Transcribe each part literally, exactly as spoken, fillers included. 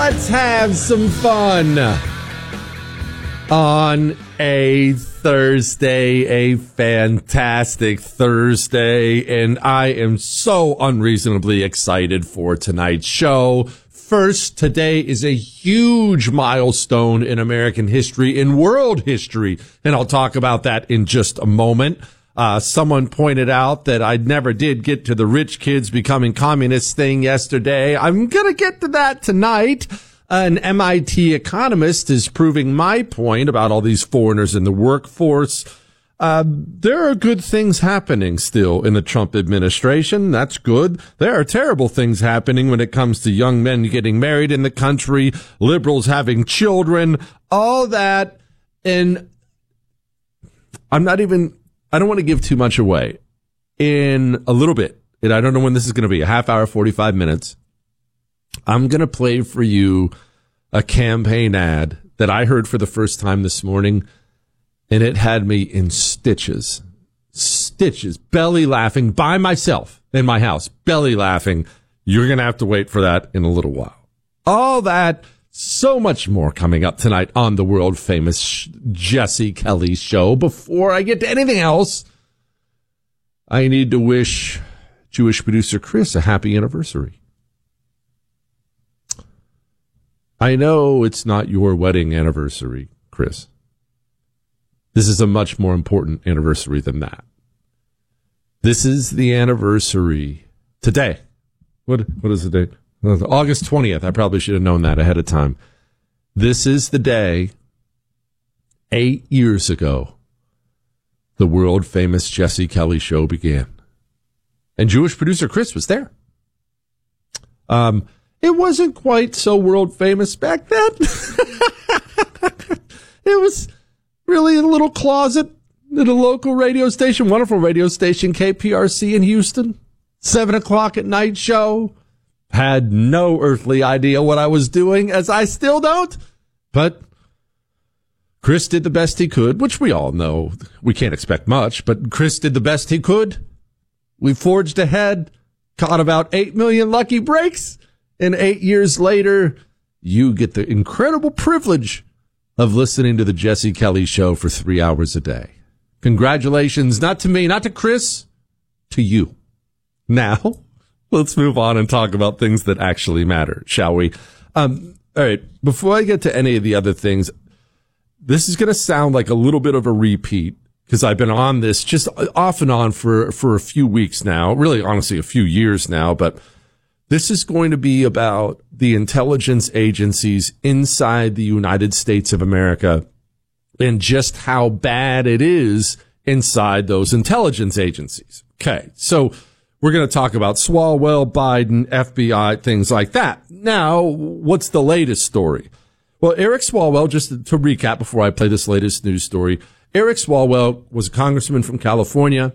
Let's have some fun on a Thursday, a fantastic Thursday, and I am so unreasonably excited for tonight's show. First, today is a huge milestone in American history, in world history, and I'll talk about that in just a moment. Uh, someone pointed out that I never did get to the rich kids becoming communists thing yesterday. I'm going to get to that tonight. An M I T economist is proving my point about all these foreigners in the workforce. Uh, there are good things happening still in the Trump administration. That's good. There are terrible things happening when it comes to young men getting married in the country, liberals having children, all that. And I'm not even... I don't want to give too much away. In a little bit, and I don't know when this is going to be, a half hour, forty-five minutes, I'm going to play for you a campaign ad that I heard for the first time this morning, and it had me in stitches. Stitches, belly laughing by myself in my house, belly laughing. You're going to have to wait for that in a little while. All that, so much more coming up tonight on the world famous Jesse Kelly Show. Before I get to anything else, I need to wish Jewish producer Chris a happy anniversary. I know it's not your wedding anniversary, Chris. This is a much more important anniversary than that. This is the anniversary today. What what is the date? August twentieth. I probably should have known that ahead of time. This is the day, eight years ago, the world famous Jesse Kelly Show began. And Jewish producer Chris was there. Um, it wasn't quite so world famous back then. It was really in a little closet at a local radio station, wonderful radio station, K P R C in Houston. Seven o'clock at night show. Had no earthly idea what I was doing, as I still don't. But Chris did the best he could, which we all know we can't expect much, but Chris did the best he could. We forged ahead, caught about eight million lucky breaks, and eight years later, you get the incredible privilege of listening to the Jesse Kelly Show for three hours a day. Congratulations, not to me, not to Chris, to you. Now, let's move on and talk about things that actually matter, shall we? Um, all right, before I get to any of the other things, this is going to sound like a little bit of a repeat because I've been on this just off and on for, for a few weeks now, really honestly a few years now, but this is going to be about the intelligence agencies inside the United States of America and just how bad it is inside those intelligence agencies. Okay, so we're going to talk about Swalwell, Biden, F B I, things like that. Now, what's the latest story? Well, Eric Swalwell, just to, to recap before I play this latest news story, Eric Swalwell was a congressman from California.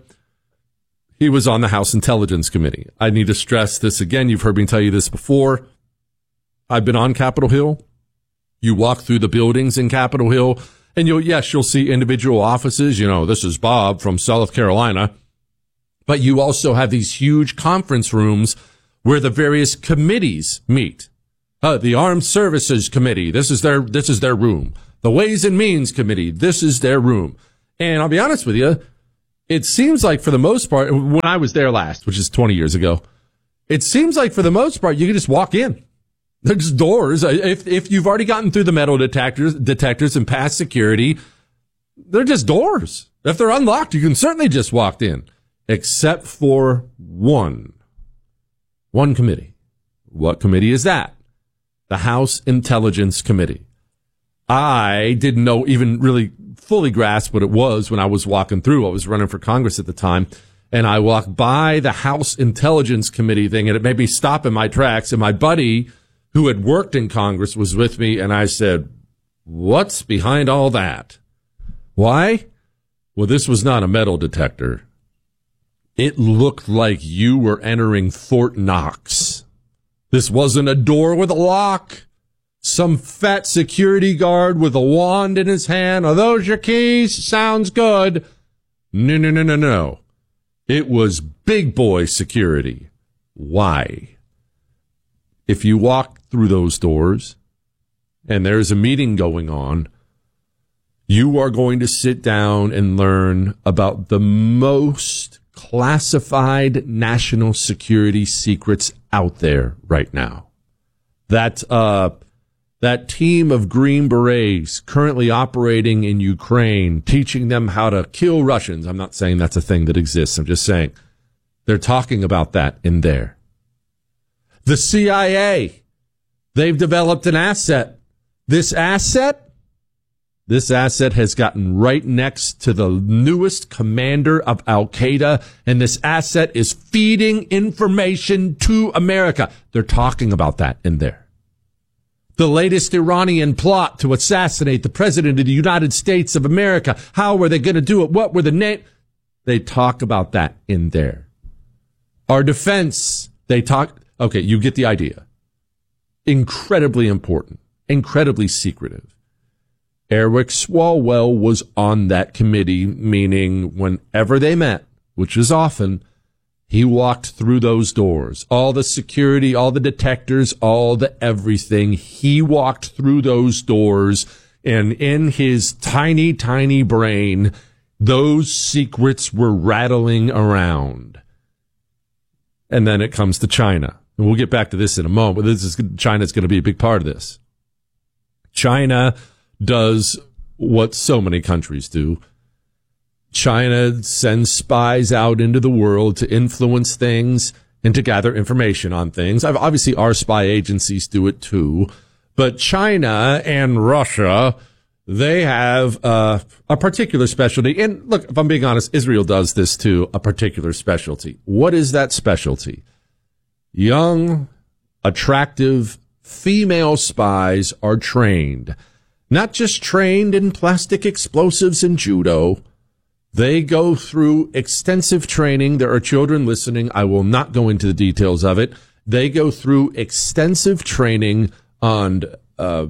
He was on the House Intelligence Committee. I need to stress this again. You've heard me tell you this before. I've been on Capitol Hill. You walk through the buildings in Capitol Hill, and you'll, yes, you'll see individual offices. You know, this is Bob from South Carolina. But you also have these huge conference rooms where the various committees meet. Uh, the Armed Services Committee, this is their, this is their room. The Ways and Means Committee, this is their room. And I'll be honest with you, it seems like for the most part, when I was there last, which is twenty years ago, it seems like for the most part, you can just walk in. There's doors. If, if you've already gotten through the metal detectors, detectors and past security, they're just doors. If they're unlocked, you can certainly just walk in. Except for one. One committee. What committee is that? The House Intelligence Committee. I didn't know, even really fully grasp what it was when I was walking through. I was running for Congress at the time, and I walked by the House Intelligence Committee thing, and it made me stop in my tracks, and my buddy, who had worked in Congress, was with me, and I said, "What's behind all that?" Why? Well, this was not a metal detector. It looked like you were entering Fort Knox. This wasn't a door with a lock. Some fat security guard with a wand in his hand. Are those your keys? Sounds good. No, no, no, no, no. It was big boy security. Why? If you walk through those doors, and there's a meeting going on, you are going to sit down and learn about the most classified national security secrets out there right now. That uh, that team of Green Berets currently operating in Ukraine, teaching them how to kill Russians. I'm not saying that's a thing that exists. I'm just saying they're talking about that in there. The C I A, they've developed an asset. This asset, this asset has gotten right next to the newest commander of Al-Qaeda, and this asset is feeding information to America. They're talking about that in there. The latest Iranian plot to assassinate the president of the United States of America. How were they going to do it? What were the names? They talk about that in there. Our defense, they talk. Okay, you get the idea. Incredibly important, incredibly secretive. Eric Swalwell was on that committee, meaning whenever they met, which is often, he walked through those doors. All the security, all the detectors, all the everything. He walked through those doors, and in his tiny, tiny brain, those secrets were rattling around. And then it comes to China. And we'll get back to this in a moment, but this is, China's going to be a big part of this. China does what so many countries do. China sends spies out into the world to influence things and to gather information on things. Obviously, our spy agencies do it too. But China and Russia, they have uh, a particular specialty. And look, if I'm being honest, Israel does this too, a particular specialty. What is that specialty? Young, attractive, female spies are trained. Not just trained in plastic explosives and judo. They go through extensive training. There are children listening. I will not go into the details of it. They go through extensive training on uh,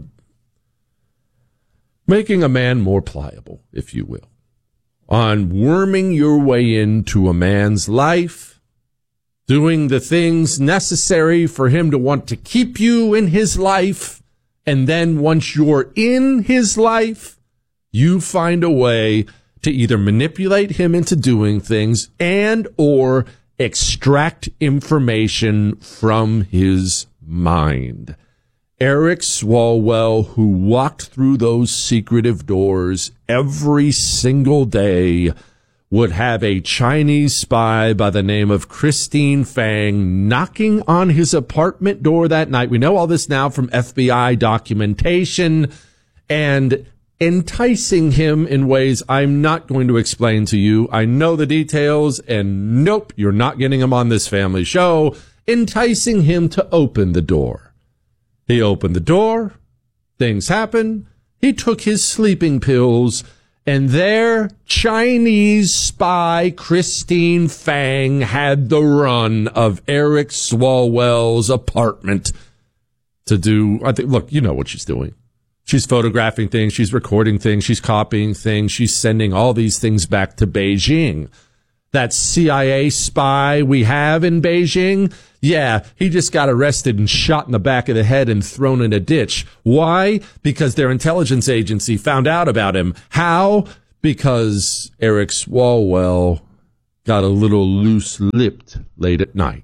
making a man more pliable, if you will, on worming your way into a man's life, doing the things necessary for him to want to keep you in his life. And then once you're in his life, you find a way to either manipulate him into doing things and or extract information from his mind. Eric Swalwell, who walked through those secretive doors every single day, would have a Chinese spy by the name of Christine Fang knocking on his apartment door that night. We know all this now from F B I documentation, and enticing him in ways I'm not going to explain to you. I know the details, and nope, you're not getting him on this family show. Enticing him to open the door. He opened the door. Things happen. He took his sleeping pills. And there, Chinese spy Christine Fang had the run of Eric Swalwell's apartment to do, I think, look, you know what she's doing. She's photographing things, she's recording things, she's copying things, she's sending all these things back to Beijing. That C I A spy we have in Beijing, yeah, he just got arrested and shot in the back of the head and thrown in a ditch. Why? Because their intelligence agency found out about him. How? Because Eric Swalwell got a little loose-lipped late at night.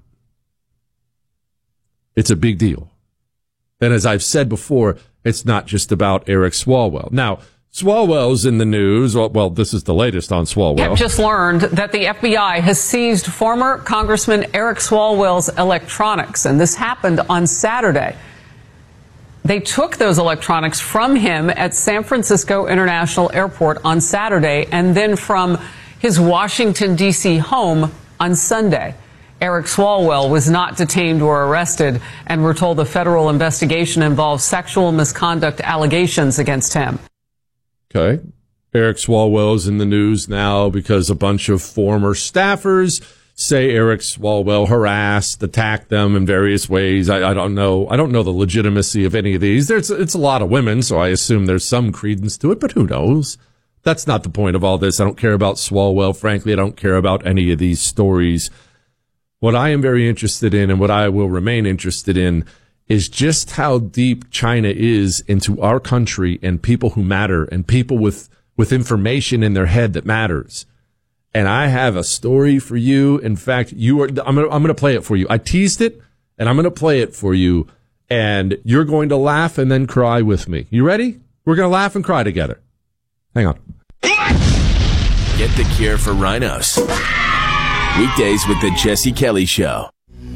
It's a big deal. And as I've said before, it's not just about Eric Swalwell. Now, Swalwell's in the news. Well, well, this is the latest on Swalwell. I've just learned that the F B I has seized former Congressman Eric Swalwell's electronics, and this happened on Saturday. They took those electronics from him at San Francisco International Airport on Saturday and then from his Washington, D C home on Sunday. Eric Swalwell was not detained or arrested, and we're told the federal investigation involves sexual misconduct allegations against him. Okay. Eric Swalwell's in the news now because a bunch of former staffers say Eric Swalwell harassed, attacked them in various ways. I, I don't know. I don't know the legitimacy of any of these. There's, it's a lot of women, so I assume there's some credence to it, but who knows? That's not the point of all this. I don't care about Swalwell. Frankly, I don't care about any of these stories. What I am very interested in and what I will remain interested in is just how deep China is into our country and people who matter and people with, with information in their head that matters. And I have a story for you. In fact, you are, I'm going to, I'm going to play it for you. I teased it and I'm going to play it for you, and you're going to laugh and then cry with me. You ready? We're going to laugh and cry together. Hang on. Get the cure for rhinos. Weekdays with the Jesse Kelly Show.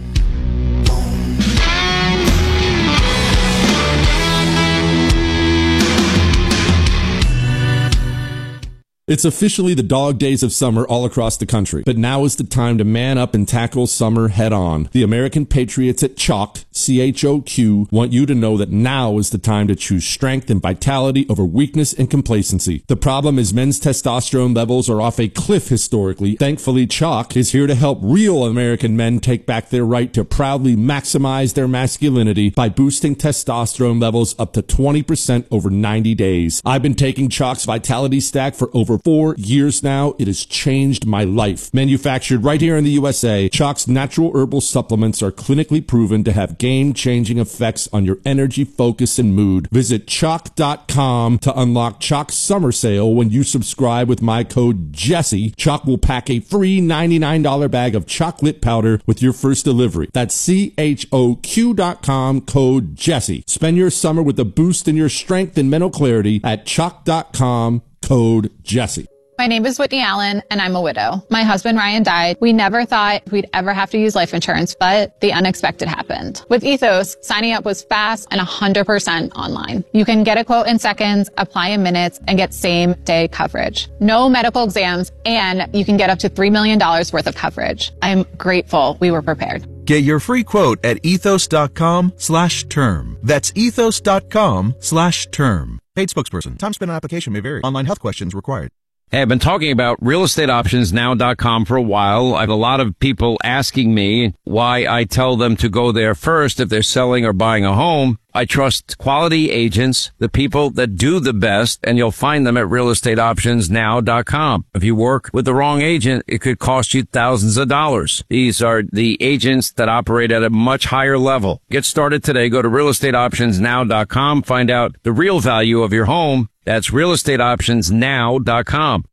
It's officially the dog days of summer all across the country, but now is the time to man up and tackle summer head on. The American Patriots at Chalk, C H O Q, want you to know that now is the time to choose strength and vitality over weakness and complacency. The problem is men's testosterone levels are off a cliff historically. Thankfully, Chalk is here to help real American men take back their right to proudly maximize their masculinity by boosting testosterone levels up to twenty percent over ninety days. I've been taking Chalk's Vitality Stack for over four years now. It has changed my life. Manufactured right here in the U S A, Chalk's natural herbal supplements are clinically proven to have game-changing effects on your energy, focus, and mood. Visit chalk dot com to unlock Chalk's summer sale. When you subscribe with my code Jesse, Chalk will pack a free ninety-nine dollars bag of chocolate powder with your first delivery. That's C H O Q dot com, code Jesse. Spend your summer with a boost in your strength and mental clarity at chalk dot com, code Jesse. My name is Whitney Allen, and I'm a widow. My husband, Ryan, died. We never thought we'd ever have to use life insurance, but the unexpected happened. With Ethos, signing up was fast and one hundred percent online. You can get a quote in seconds, apply in minutes, and get same-day coverage. No medical exams, and you can get up to three million dollars worth of coverage. I'm grateful we were prepared. Get your free quote at ethos dot com slash term. That's ethos dot com slash term. Paid spokesperson. Time spent on application may vary. Online health questions required. Hey, I've been talking about real estate options now dot com for a while. I have a lot of people asking me why I tell them to go there first if they're selling or buying a home. I trust quality agents, the people that do the best, and you'll find them at real estate options now dot com. If you work with the wrong agent, it could cost you thousands of dollars. These are the agents that operate at a much higher level. Get started today. Go to real estate options now dot com. Find out the real value of your home. That's real estate options now dot com.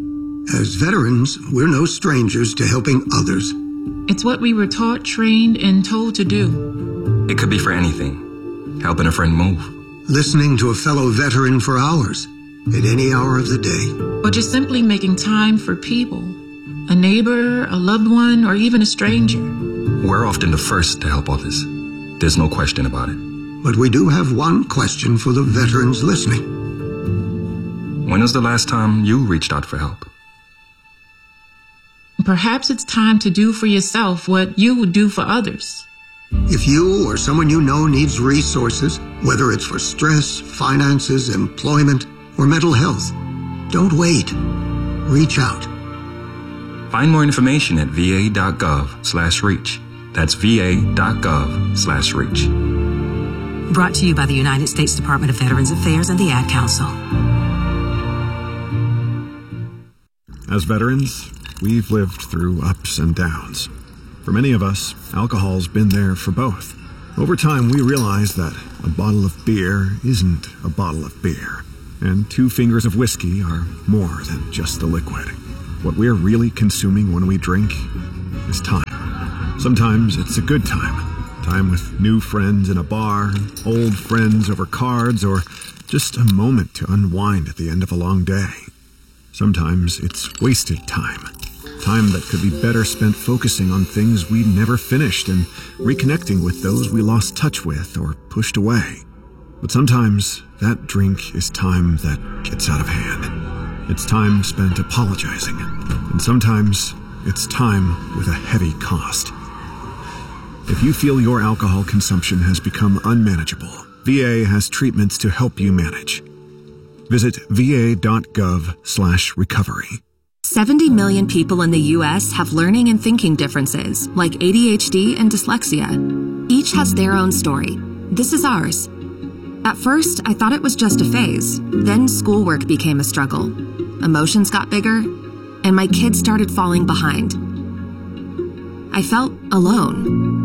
As veterans, we're no strangers to helping others. It's what we were taught, trained, and told to do. It could be for anything. Helping a friend move. Listening to a fellow veteran for hours, at any hour of the day. Or just simply making time for people. A neighbor, a loved one, or even a stranger. We're often the first to help others. There's no question about it. But we do have one question for the veterans listening. When was the last time you reached out for help? Perhaps it's time to do for yourself what you would do for others. If you or someone you know needs resources, whether it's for stress, finances, employment, or mental health, don't wait. Reach out. Find more information at v a dot gov slash reach. That's v a dot gov slash reach. Brought to you by the United States Department of Veterans Affairs and the Ad Council. As veterans, we've lived through ups and downs. For many of us, alcohol's been there for both. Over time, we realized that a bottle of beer isn't a bottle of beer, and two fingers of whiskey are more than just the liquid. What we're really consuming when we drink is time. Sometimes it's a good time. Time with new friends in a bar, old friends over cards, or just a moment to unwind at the end of a long day. Sometimes it's wasted time. Time that could be better spent focusing on things we never finished and reconnecting with those we lost touch with or pushed away. But sometimes that drink is time that gets out of hand. It's time spent apologizing. And sometimes it's time with a heavy cost. If you feel your alcohol consumption has become unmanageable, V A has treatments to help you manage. Visit v a dot gov slash recovery. seventy million people in the U S have learning and thinking differences, like A D H D and dyslexia. Each has their own story. This is ours. At first, I thought it was just a phase. Then schoolwork became a struggle. Emotions got bigger, and my kids started falling behind. I felt alone,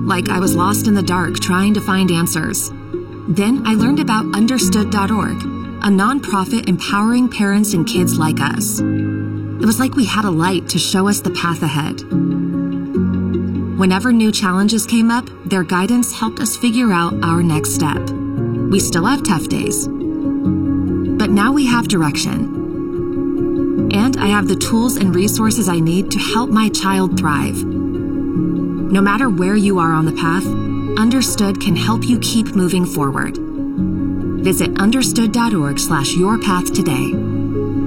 like I was lost in the dark trying to find answers. Then I learned about Understood dot org, a nonprofit empowering parents and kids like us. It was like we had a light to show us the path ahead. Whenever new challenges came up, their guidance helped us figure out our next step. We still have tough days, but now we have direction. And I have the tools and resources I need to help my child thrive. No matter where you are on the path, Understood can help you keep moving forward. Visit understood dot org slash your path today.